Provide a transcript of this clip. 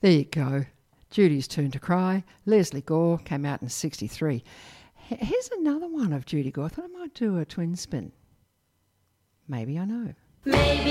There you go. Judy's Turn to Cry. Leslie Gore came out in 1963. Here's another one of Judy Gore. I thought I might do a twin spin. Maybe I know. Maybe